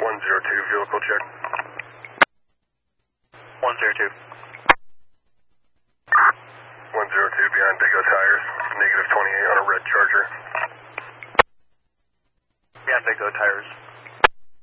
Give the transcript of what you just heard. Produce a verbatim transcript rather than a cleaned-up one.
one zero two, vehicle check. one zero two. one zero two, behind Big O Tires, negative twenty-eight on a red Charger. Behind Big O Tires.